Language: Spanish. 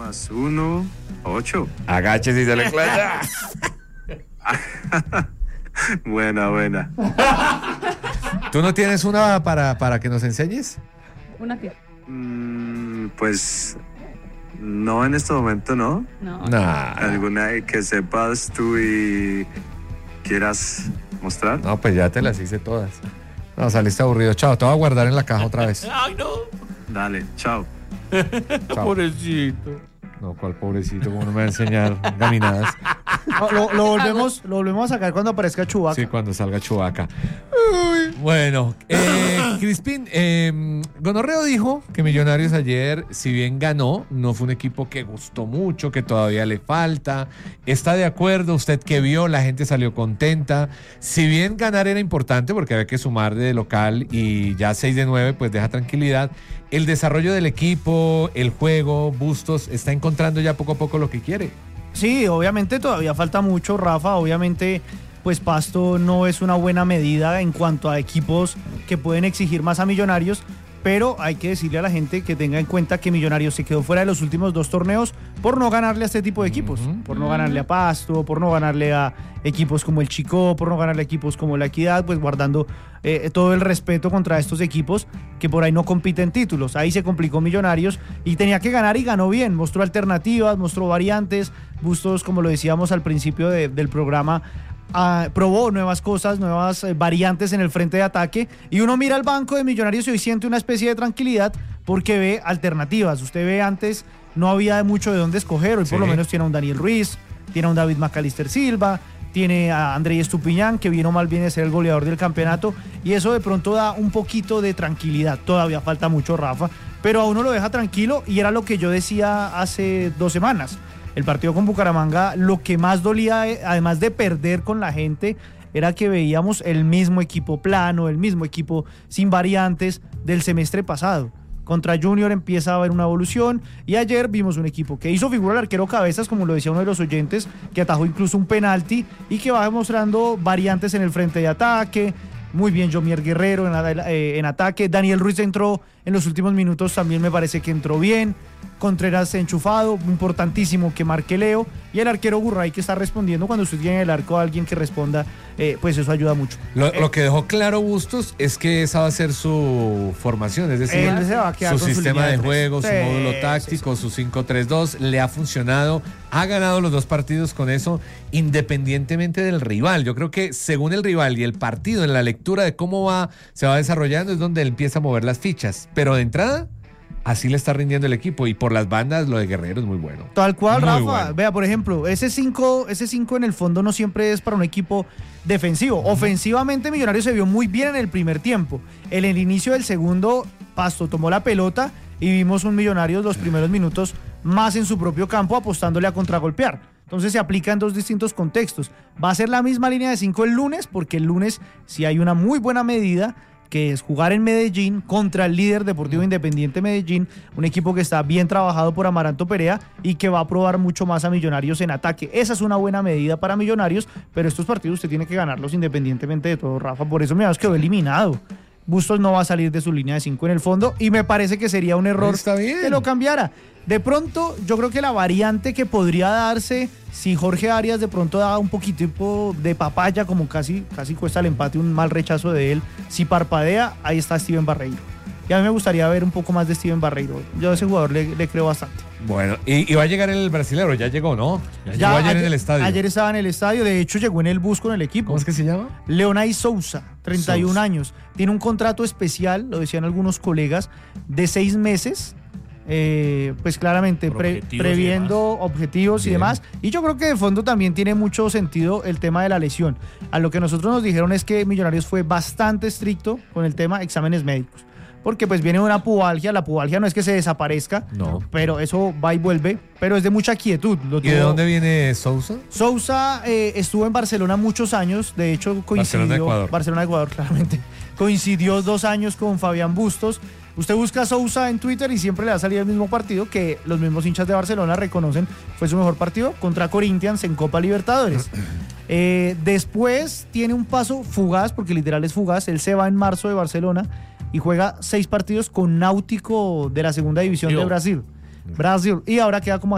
más 1, 8. Agáchese y se le claya. Buena. ¿Tú no tienes una para que nos enseñes? Una que. Pues no, en este momento no. Nah. ¿Alguna que sepas tú y quieras mostrar? No, pues ya te las hice todas. No, saliste aburrido. Chao, te voy a guardar en la caja otra vez. Ay, no. Dale, chao. Chao. Pobrecito. No, ¿cuál pobrecito? ¿Cómo no me va a enseñar gaminadas? No, lo volvemos a sacar cuando aparezca Chewbacca. Sí, cuando salga Chewbacca. Bueno, Crispín, Gonorreo dijo que Millonarios ayer, si bien ganó, no fue un equipo que gustó mucho, que todavía le falta. ¿Está de acuerdo? ¿Usted que vio? La gente salió contenta. Si bien ganar era importante porque había que sumar de local y ya 6-9, pues deja tranquilidad. El desarrollo del equipo, el juego, Bustos, está encontrando ya poco a poco lo que quiere. Sí, obviamente todavía falta mucho, Rafa. Obviamente, pues Pasto no es una buena medida en cuanto a equipos que pueden exigir más a Millonarios, pero hay que decirle a la gente que tenga en cuenta que Millonarios se quedó fuera de los últimos 2 torneos por no ganarle a este tipo de equipos, por no ganarle a Pasto, por no ganarle a equipos como el Chicó, por no ganarle a equipos como la Equidad, pues guardando todo el respeto contra estos equipos que por ahí no compiten títulos. Ahí se complicó Millonarios y tenía que ganar y ganó bien, mostró alternativas, mostró variantes. Bustos, como lo decíamos al principio del programa, probó nuevas cosas, nuevas variantes en el frente de ataque, y uno mira al banco de Millonarios y hoy siente una especie de tranquilidad porque ve alternativas. Usted ve, antes no había mucho de dónde escoger, hoy por lo menos tiene a un Daniel Ruiz, tiene a un David Macalister Silva, tiene a Andrés Estupiñán, que vino mal bien a ser el goleador del campeonato, y eso de pronto da un poquito de tranquilidad. Todavía falta mucho, Rafa, pero a uno lo deja tranquilo, y era lo que yo decía hace 2 semanas. El partido con Bucaramanga, lo que más dolía, además de perder con la gente, era que veíamos el mismo equipo plano, el mismo equipo sin variantes del semestre pasado. Contra Junior empieza a haber una evolución, y ayer vimos un equipo que hizo figura el arquero Cabezas, como lo decía uno de los oyentes, que atajó incluso un penalti y que va mostrando variantes en el frente de ataque. Muy bien Jomier Guerrero en ataque. Daniel Ruiz entró en los últimos minutos, también me parece que entró bien. Contreras enchufado, importantísimo que marque Leo, y el arquero Gurray, que está respondiendo. Cuando usted tiene en el arco a alguien que responda, pues eso ayuda mucho. Lo que dejó claro Bustos es que esa va a ser su formación, es decir, él se va a quedar su con sistema de línea juego, tres. su módulo táctico, su 5-3-2, le ha funcionado, ha ganado los 2 partidos con eso, independientemente del rival. Yo creo que según el rival y el partido, en la lectura de cómo se va desarrollando, es donde él empieza a mover las fichas, pero de entrada así le está rindiendo el equipo, y por las bandas lo de Guerrero es muy bueno. Tal cual, muy Rafa. bueno. Vea, por ejemplo, ese 5 en el fondo no siempre es para un equipo defensivo. Ofensivamente Millonarios se vio muy bien en el primer tiempo. En el inicio del segundo, Pasto tomó la pelota y vimos un Millonarios los primeros minutos más en su propio campo, apostándole a contragolpear. Entonces se aplica en 2 distintos contextos. Va a ser la misma línea de 5 el lunes, porque el lunes sí hay una muy buena medida, que es jugar en Medellín contra el líder Deportivo Independiente Medellín, un equipo que está bien trabajado por Amaranto Perea y que va a probar mucho más a Millonarios en ataque. Esa es una buena medida para Millonarios, pero estos partidos usted tiene que ganarlos independientemente de todo, Rafa. Por eso Millonarios quedó eliminado. Bustos no va a salir de su línea de 5 en el fondo, y me parece que sería un error que lo cambiara. De pronto, yo creo que la variante que podría darse, si Jorge Arias de pronto da un poquito de papaya, como casi cuesta el empate, un mal rechazo de él, si parpadea, ahí está Steven Barreiro. Y a mí me gustaría ver un poco más de Steven Barreiro. Yo a ese jugador le creo bastante. Bueno, y va a llegar el brasilero, ya llegó, ¿no? Ya llegó ayer en el estadio. Ayer estaba en el estadio, de hecho llegó en el bus con el equipo. ¿Cómo es que se llama? Leonay Sousa, 31 años. Tiene un contrato especial, lo decían algunos colegas, de 6 meses. Pues claramente previendo objetivos y demás, y yo creo que de fondo también tiene mucho sentido el tema de la lesión. A lo que nosotros nos dijeron es que Millonarios fue bastante estricto con el tema exámenes médicos, porque pues viene una pubalgia. La pubalgia no es que se desaparezca, no, pero eso va y vuelve, pero es de mucha quietud. ¿Y de dónde viene Sousa? Sousa estuvo en Barcelona muchos años, de hecho coincidió Barcelona, Ecuador, claramente coincidió 2 años con Fabián Bustos. Usted busca a Sousa en Twitter y siempre le va a salir el mismo partido que los mismos hinchas de Barcelona reconocen fue su mejor partido, contra Corinthians en Copa Libertadores. Después tiene un paso fugaz, porque literal es fugaz. Él se va en marzo de Barcelona y juega 6 partidos con Náutico de la segunda división de Brasil. Y ahora queda como